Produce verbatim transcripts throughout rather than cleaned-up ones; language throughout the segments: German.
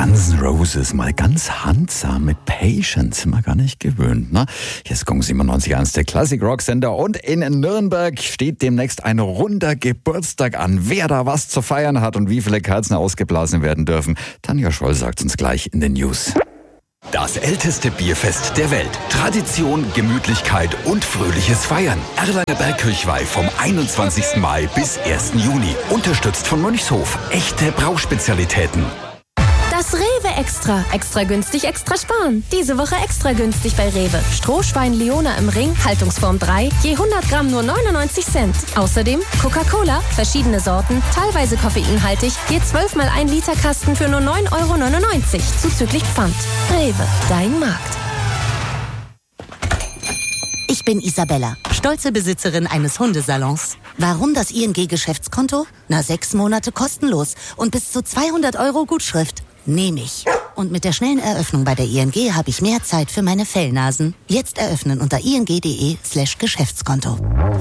Guns N' Roses, mal ganz handsam mit Patience, sind wir gar nicht gewöhnt, ne? Hier ist Gong siebenundneunzig Komma eins, der Classic Rock Sender, und in Nürnberg steht demnächst ein runder Geburtstag an. Wer da was zu feiern hat und wie viele Kerzen ausgeblasen werden dürfen, Tanja Scholl sagt uns gleich in den News. Das älteste Bierfest der Welt. Tradition, Gemütlichkeit und fröhliches Feiern. Erlanger Bergkirchweih vom einundzwanzigsten Mai bis ersten Juni. Unterstützt von Mönchshof. Echte Brauspezialitäten. Das Rewe Extra. Extra günstig, extra sparen. Diese Woche extra günstig bei Rewe. Strohschwein Leona im Ring, Haltungsform drei, je hundert Gramm nur neunundneunzig Cent. Außerdem Coca-Cola, verschiedene Sorten, teilweise koffeinhaltig, je zwölf mal ein Liter Kasten für nur neun Euro neunundneunzig, zuzüglich Pfand. Rewe, dein Markt. Ich bin Isabella, stolze Besitzerin eines Hundesalons. Warum das I N G-Geschäftskonto? Na, sechs Monate kostenlos und bis zu zweihundert Euro Gutschrift. Nehme ich. Und mit der schnellen Eröffnung bei der I N G habe ich mehr Zeit für meine Fellnasen. Jetzt eröffnen unter ing.de slash Geschäftskonto.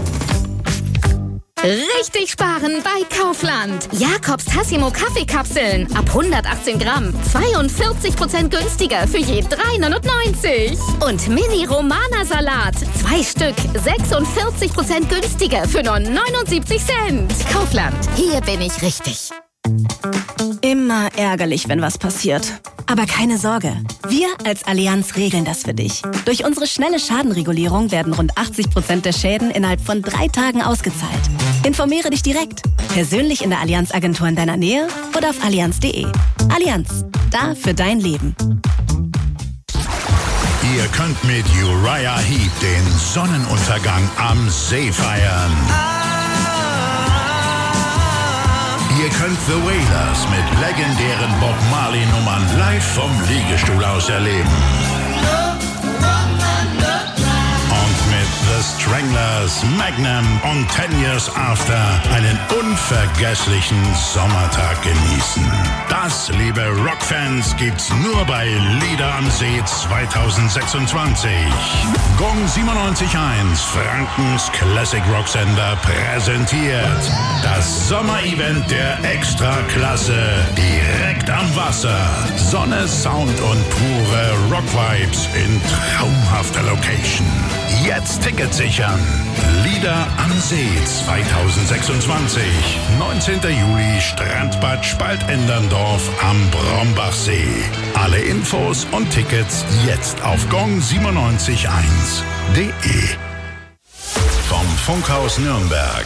Richtig sparen bei Kaufland. Jakobs Tassimo Kaffeekapseln ab hundertachtzehn Gramm. zweiundvierzig Prozent günstiger für je drei neunundneunzig. Und Mini Romana Salat. Zwei Stück. sechsundvierzig Prozent günstiger für nur neunundsiebzig Cent. Kaufland. Hier bin ich richtig. Immer ärgerlich, wenn was passiert. Aber keine Sorge, wir als Allianz regeln das für dich. Durch unsere schnelle Schadenregulierung werden rund achtzig Prozent der Schäden innerhalb von drei Tagen ausgezahlt. Informiere dich direkt, persönlich in der Allianz-Agentur in deiner Nähe oder auf allianz punkt de. Allianz, da für dein Leben. Ihr könnt mit Uriah Heep den Sonnenuntergang am See feiern. Ihr könnt The Wailers mit legendären Bob Marley-Nummern live vom Liegestuhl aus erleben. Und mit The Stranglers, Magnum und Ten Years After einen unvergesslichen Sommertag genießen. Das, liebe Rockfans, gibt's nur bei Lieder am See zweitausendsechsundzwanzig. Gong siebenundneunzig Komma eins, Frankens Classic Rock Sender, präsentiert das Sommerevent der Extraklasse, direkt am Wasser. Sonne, Sound und pure Rock-Vibes in traumhafter Location. Jetzt Tickets sichern. Lieder am See zweitausendsechsundzwanzig. neunzehnten Juli, Strandbad Spaltenderndorf am Brombachsee. Alle Infos und Tickets jetzt auf gong siebenundneunzig Komma eins punkt de. Vom Funkhaus Nürnberg.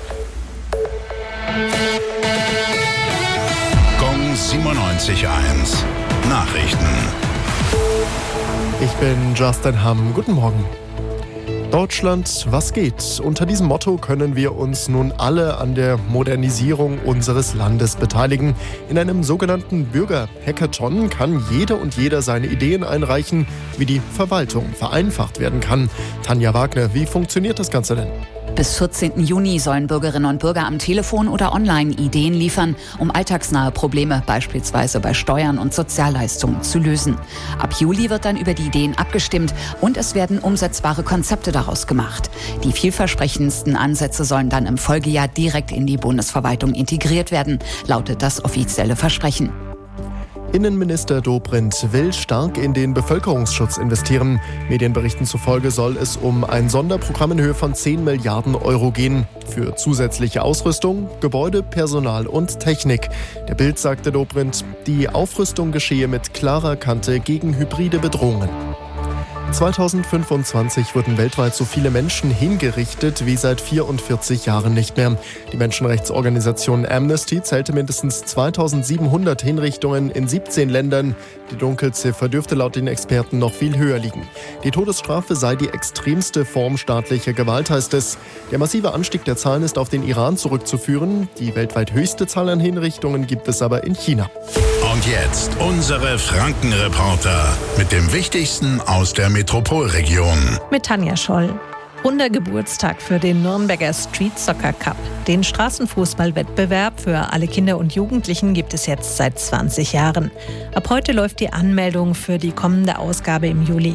Gong siebenundneunzig Komma eins. Nachrichten. Ich bin Justin Hamm. Guten Morgen. Deutschland, was geht? Unter diesem Motto können wir uns nun alle an der Modernisierung unseres Landes beteiligen. In einem sogenannten Bürger-Hackathon kann jede und jeder seine Ideen einreichen, wie die Verwaltung vereinfacht werden kann. Tanja Wagner, wie funktioniert das Ganze denn? Bis vierzehnten Juni sollen Bürgerinnen und Bürger am Telefon oder online Ideen liefern, um alltagsnahe Probleme, beispielsweise bei Steuern und Sozialleistungen, zu lösen. Ab Juli wird dann über die Ideen abgestimmt und es werden umsetzbare Konzepte daraus gemacht. Die vielversprechendsten Ansätze sollen dann im Folgejahr direkt in die Bundesverwaltung integriert werden, lautet das offizielle Versprechen. Innenminister Dobrindt will stark in den Bevölkerungsschutz investieren. Medienberichten zufolge soll es um ein Sonderprogramm in Höhe von zehn Milliarden Euro gehen. Für zusätzliche Ausrüstung, Gebäude, Personal und Technik. Der Bild sagte Dobrindt, die Aufrüstung geschehe mit klarer Kante gegen hybride Bedrohungen. zweitausendfünfundzwanzig wurden weltweit so viele Menschen hingerichtet wie seit vierundvierzig Jahren nicht mehr. Die Menschenrechtsorganisation Amnesty zählte mindestens zweitausendsiebenhundert Hinrichtungen in siebzehn Ländern. Die Dunkelziffer dürfte laut den Experten noch viel höher liegen. Die Todesstrafe sei die extremste Form staatlicher Gewalt, heißt es. Der massive Anstieg der Zahlen ist auf den Iran zurückzuführen. Die weltweit höchste Zahl an Hinrichtungen gibt es aber in China. Und jetzt unsere Frankenreporter mit dem Wichtigsten aus der Metropolregion. Mit Tanja Scholl. Runder Geburtstag für den Nürnberger Street Soccer Cup. Den Straßenfußballwettbewerb für alle Kinder und Jugendlichen gibt es jetzt seit zwanzig Jahren. Ab heute läuft die Anmeldung für die kommende Ausgabe im Juli.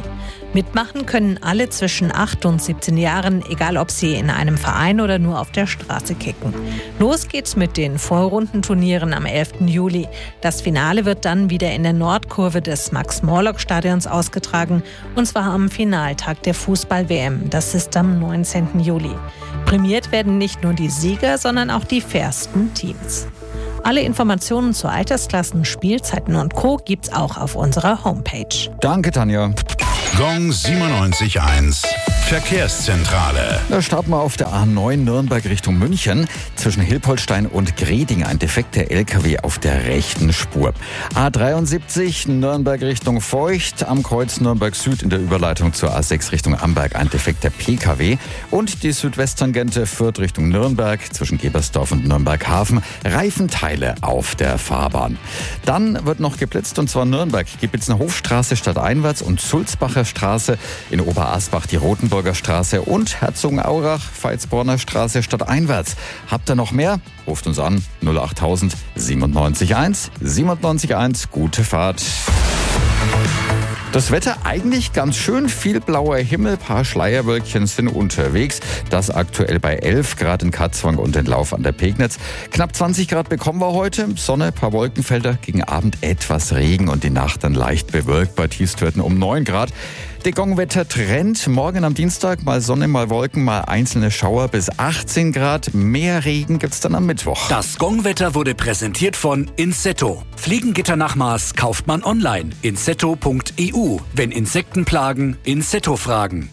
Mitmachen können alle zwischen acht und siebzehn Jahren, egal ob sie in einem Verein oder nur auf der Straße kicken. Los geht's mit den Vorrundenturnieren am elften Juli. Das Finale wird dann wieder in der Nordkurve des Max-Morlock-Stadions ausgetragen, und zwar am Finaltag der Fußball-W M. Das ist am neunzehnten Juli. Prämiert werden nicht nur die Sieger, sondern auch die fairsten Teams. Alle Informationen zu Altersklassen, Spielzeiten und Co. gibt's auch auf unserer Homepage. Danke, Tanja. Gong siebenundneunzig Komma eins Verkehrszentrale. Da starten wir auf der A neun Nürnberg Richtung München. Zwischen Hilpoltstein und Greding ein defekter L K W auf der rechten Spur. A dreiundsiebzig Nürnberg Richtung Feucht. Am Kreuz Nürnberg Süd in der Überleitung zur A sechs Richtung Amberg ein defekter P K W. Und die Südwesttangente Fürth Richtung Nürnberg zwischen Gebersdorf und Nürnberg Hafen. Reifenteile auf der Fahrbahn. Dann wird noch geblitzt, und zwar Nürnberg Gebitzner Hofstraße stadteinwärts und Sulzbacher Straße, in Oberasbach die Rotenburger Straße und Herzogenaurach Veitsbronner Straße stadteinwärts. Habt ihr noch mehr? Ruft uns an null achttausend siebenundneunzig eins siebenundneunzig eins. Gute Fahrt. Das Wetter eigentlich ganz schön, viel blauer Himmel, paar Schleierwölkchen sind unterwegs. Das aktuell bei elf Grad in Katzwang und in Lauf an der Pegnitz. Knapp zwanzig Grad bekommen wir heute. Sonne, paar Wolkenfelder, gegen Abend etwas Regen und die Nacht dann leicht bewölkt bei Tiefstwerten um neun Grad. Der Gongwetter-Trend, morgen am Dienstag mal Sonne, mal Wolken, mal einzelne Schauer bis achtzehn Grad. Mehr Regen gibt's dann am Mittwoch. Das Gongwetter wurde präsentiert von Insetto. Fliegengitternachmaß kauft man online. insetto punkt e u. Wenn Insekten plagen, Insetto fragen.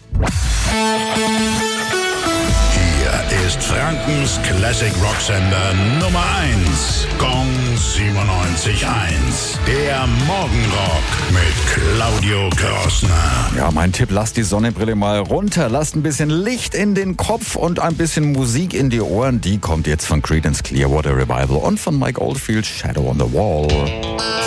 Hier ist Frankens Classic Rocksender Nummer eins. Gong siebenundneunzig Komma eins. Der Morgenrock mit Claudio Krossner. Ja, mein Tipp, lasst die Sonnenbrille mal runter, lasst ein bisschen Licht in den Kopf und ein bisschen Musik in die Ohren. Die kommt jetzt von Creedence Clearwater Revival und von Mike Oldfield Shadow on the Wall.